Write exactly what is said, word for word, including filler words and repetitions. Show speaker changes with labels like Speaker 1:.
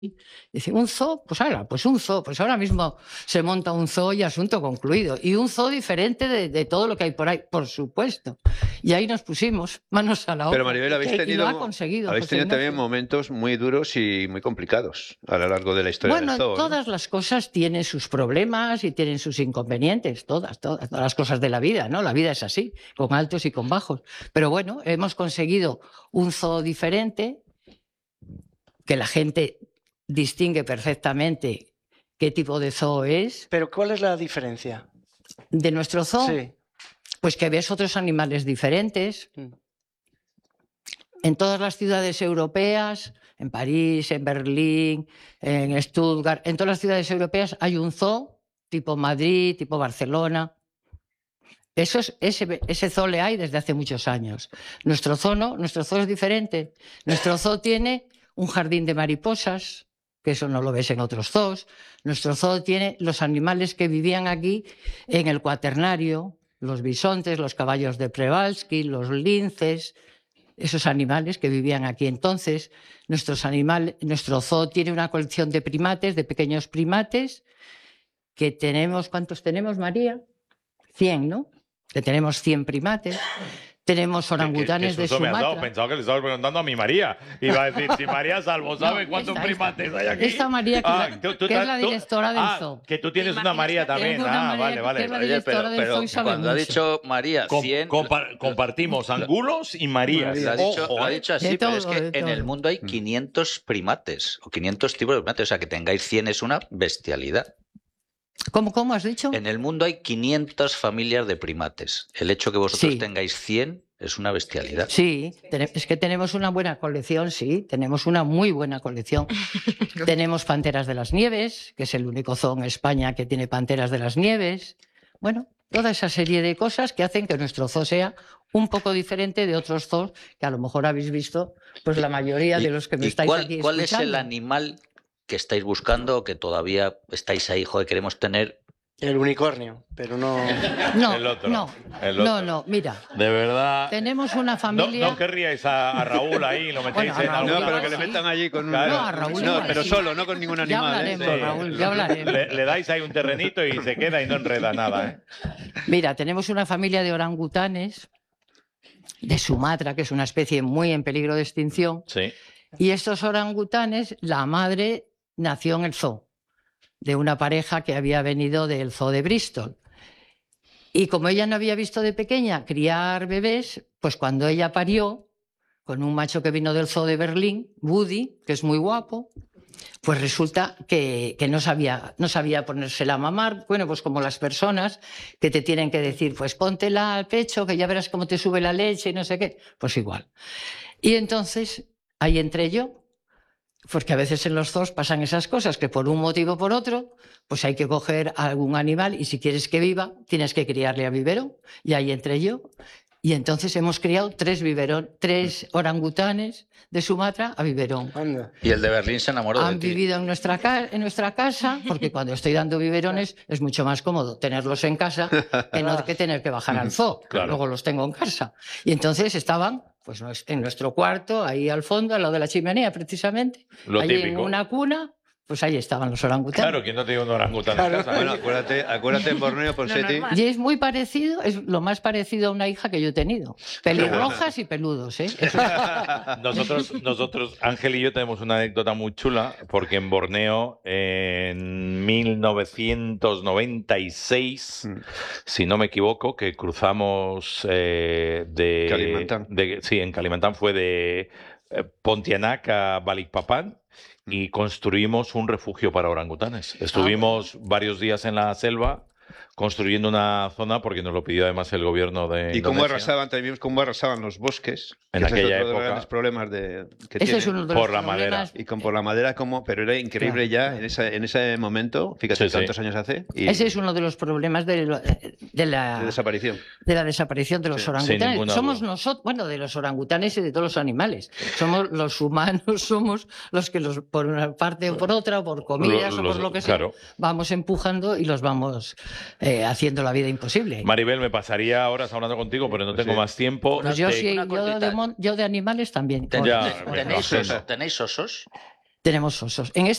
Speaker 1: Dice, ¿un zoo? Pues ahora, pues un zoo. Pues ahora mismo se monta un zoo y asunto concluido. Y un zoo diferente de, de todo lo que hay por ahí, por supuesto. Y ahí nos pusimos manos a la obra.
Speaker 2: Pero Maribel, habéis tenido,
Speaker 1: y lo ha conseguido,
Speaker 2: habéis tenido también momentos muy duros y muy complicados a lo largo de la historia
Speaker 1: bueno,
Speaker 2: del zoo,
Speaker 1: todas
Speaker 2: ¿no?
Speaker 1: las cosas tienen sus problemas y tienen sus inconvenientes, todas, todas, todas las cosas de la vida, ¿no? La vida es así, con altos y con bajos. Pero bueno, hemos conseguido un zoo diferente, que la gente distingue perfectamente qué tipo de zoo es.
Speaker 3: ¿Pero cuál es la diferencia?
Speaker 1: ¿De nuestro zoo?
Speaker 3: Sí.
Speaker 1: Pues que ves otros animales diferentes.
Speaker 3: Mm.
Speaker 1: En todas las ciudades europeas, en París, en Berlín, en Stuttgart, en todas las ciudades europeas hay un zoo, tipo Madrid, tipo Barcelona. Eso es, ese, ese zoo le hay desde hace muchos años. Nuestro zoo no, nuestro zoo es diferente. Nuestro zoo tiene un jardín de mariposas, que eso no lo ves en otros zoos. Nuestro zoo tiene los animales que vivían aquí en el cuaternario, los bisontes, los caballos de Przewalski, los linces, esos animales que vivían aquí. Entonces, nuestros animales, nuestro zoo tiene una colección de primates, de pequeños primates, que tenemos, ¿cuántos tenemos, María? cien, ¿no? Que tenemos cien primates. Tenemos orangutanes
Speaker 4: ¿Qué, qué
Speaker 1: de
Speaker 4: susto me has dado?
Speaker 1: Sumatra.
Speaker 4: Pensaba que le estabas preguntando a mi María. Iba a decir, si María Salvo sabe
Speaker 1: No,
Speaker 4: cuántos
Speaker 1: esta,
Speaker 4: primates
Speaker 1: esta,
Speaker 4: hay aquí.
Speaker 1: Esta María, que,
Speaker 4: Ah,
Speaker 1: es, la,
Speaker 4: tú, tú
Speaker 1: que es la
Speaker 4: tú,
Speaker 1: directora del
Speaker 4: ah,
Speaker 1: zoo.
Speaker 4: que tú tienes una María también.
Speaker 1: Tengo una
Speaker 4: Ah,
Speaker 1: María
Speaker 4: vale,
Speaker 1: que es la
Speaker 4: vale.
Speaker 5: Oye, pero,
Speaker 1: directora del
Speaker 5: pero
Speaker 1: zoo y sabe
Speaker 5: cuando ha
Speaker 1: mucho.
Speaker 5: dicho María,
Speaker 4: Com-
Speaker 5: cien...
Speaker 4: compa- compartimos angulos y Marías.
Speaker 5: Lo ha dicho,
Speaker 4: Ojo,
Speaker 5: lo ha
Speaker 4: ¿eh?
Speaker 5: dicho así,
Speaker 1: De
Speaker 5: pero es
Speaker 1: todo,
Speaker 5: que
Speaker 1: de
Speaker 5: en el
Speaker 1: todo.
Speaker 5: mundo hay quinientos primates o quinientos tipos de primates. O sea, que tengáis cien es una bestialidad.
Speaker 1: ¿Cómo, ¿Cómo has dicho?
Speaker 5: En el mundo hay quinientas familias de primates. El hecho que vosotros
Speaker 1: Sí.
Speaker 5: tengáis cien es una bestialidad.
Speaker 1: Sí, es que tenemos una buena colección, sí, tenemos una muy buena colección. Tenemos panteras de las nieves, que es el único zoo en España que tiene panteras de las nieves. Bueno, toda esa serie de cosas que hacen que nuestro zoo sea un poco diferente de otros zoos que a lo mejor habéis visto, pues la mayoría de los que me
Speaker 5: ¿Y
Speaker 1: estáis
Speaker 5: cuál,
Speaker 1: aquí
Speaker 5: cuál es
Speaker 1: escuchando.
Speaker 5: el animal que estáis buscando o que todavía estáis ahí, joder, queremos tener?
Speaker 3: El unicornio, pero no...
Speaker 1: No,
Speaker 4: El otro,
Speaker 1: no,
Speaker 4: el otro.
Speaker 1: no, no, mira,
Speaker 4: De verdad.
Speaker 1: tenemos una
Speaker 4: No,
Speaker 1: familia...
Speaker 4: no querríais a, a Raúl ahí, lo metéis
Speaker 1: Bueno, a
Speaker 4: en
Speaker 1: Raúl
Speaker 2: No,
Speaker 4: alguna
Speaker 2: pero que
Speaker 1: igual,
Speaker 2: le
Speaker 1: sí.
Speaker 2: metan allí con un...
Speaker 4: Claro.
Speaker 1: No, a Raúl
Speaker 2: No,
Speaker 1: igual,
Speaker 2: pero
Speaker 1: sí.
Speaker 2: solo, no con ningún
Speaker 1: Ya
Speaker 2: animal.
Speaker 1: hablaremos,
Speaker 2: ¿eh?
Speaker 1: Raúl, ya hablaremos.
Speaker 4: Le, le dais ahí un terrenito y se queda y no enreda nada, ¿eh?
Speaker 1: Mira, tenemos una familia de orangutanes de Sumatra, que es una especie muy en peligro de extinción,
Speaker 4: Sí.
Speaker 1: y estos orangutanes, la madre nació en el zoo, de una pareja que había venido del zoo de Bristol. Y como ella no había visto de pequeña criar bebés, pues cuando ella parió, con un macho que vino del zoo de Berlín, Woody, que es muy guapo, pues resulta que, que no sabía, no sabía ponérsela a mamar. Bueno, pues como las personas que te tienen que decir, pues póntela al pecho, que ya verás cómo te sube la leche y no sé qué. Pues igual. Y entonces ahí entré yo, porque a veces en los zoos pasan esas cosas, que por un motivo o por otro, pues hay que coger a algún animal y si quieres que viva, tienes que criarle a biberón. Y ahí entré yo. Y entonces hemos criado tres, biberón, tres orangutanes de Sumatra a biberón.
Speaker 3: Anda.
Speaker 5: Y el de Berlín se enamoró
Speaker 1: Han
Speaker 5: de ti.
Speaker 1: vivido en nuestra, ca en nuestra casa, porque cuando estoy dando biberones es mucho más cómodo tenerlos en casa que no que tener que bajar al zoo.
Speaker 4: Claro.
Speaker 1: Luego los tengo en casa. Y entonces estaban pues, en nuestro cuarto, ahí al fondo, al lado de la chimenea precisamente,
Speaker 4: Lo
Speaker 1: allí en
Speaker 4: típico.
Speaker 1: una cuna, pues ahí estaban los orangutanes.
Speaker 4: Claro, ¿quién no tiene un orangután en casa?
Speaker 2: Bueno, acuérdate, acuérdate en Borneo, Ponseti.
Speaker 6: normal.
Speaker 1: Y es muy parecido, es lo más parecido a una hija que yo he tenido. Pelirrojas y peludos, ¿eh? Eso es-
Speaker 4: Nosotros, nosotros, Ángel y yo tenemos una anécdota muy chula, porque en Borneo, en mil novecientos noventa y seis,
Speaker 2: Mm.
Speaker 4: si no me equivoco, que cruzamos eh, de,
Speaker 2: Kalimantan.
Speaker 4: de- Sí, en Kalimantan fue de eh, Pontianak a Balikpapan y construimos un refugio para orangutanes. Estuvimos varios días en la selva construyendo una zona porque nos lo pidió además el gobierno de
Speaker 2: Y cómo
Speaker 4: Indonesia.
Speaker 2: arrasaban, también cómo arrasaban los bosques.
Speaker 4: En
Speaker 2: que ese
Speaker 4: aquella
Speaker 2: es otro de los
Speaker 4: época.
Speaker 2: grandes problemas de, que
Speaker 1: Ese es
Speaker 2: tienen.
Speaker 1: uno de los
Speaker 4: Por la madera.
Speaker 1: problemas.
Speaker 2: Y con por la madera, como, pero era increíble
Speaker 1: Claro.
Speaker 2: ya en, esa, en ese momento, fíjate
Speaker 4: Sí, sí.
Speaker 2: cuántos años hace, y
Speaker 1: Ese es uno de los problemas de, lo- de la...
Speaker 2: de desaparición.
Speaker 1: de la desaparición de los
Speaker 2: Sí,
Speaker 4: sin
Speaker 1: orangutanes.
Speaker 4: ninguna
Speaker 1: Somos
Speaker 4: duda.
Speaker 1: nosotros, bueno, de los orangutanes y de todos los animales. Somos los humanos, somos los que los, por una parte o por otra, o por comidas
Speaker 4: Lo-
Speaker 1: o
Speaker 4: los-
Speaker 1: por lo que sea,
Speaker 4: claro.
Speaker 1: vamos empujando y los vamos eh, haciendo la vida imposible.
Speaker 4: Maribel, me pasaría horas hablando contigo, pero no
Speaker 2: Pues
Speaker 4: tengo
Speaker 2: sí.
Speaker 4: más tiempo.
Speaker 1: Pues yo,
Speaker 4: Te-
Speaker 1: sí,
Speaker 5: Una
Speaker 1: yo,
Speaker 5: cortita.
Speaker 1: de, mon- yo de animales también.
Speaker 5: Ten-
Speaker 4: Ya,
Speaker 5: ten-
Speaker 4: venga,
Speaker 5: ¿Tenéis,
Speaker 4: venga.
Speaker 5: oso- ¿Tenéis osos?
Speaker 1: tenemos osos. En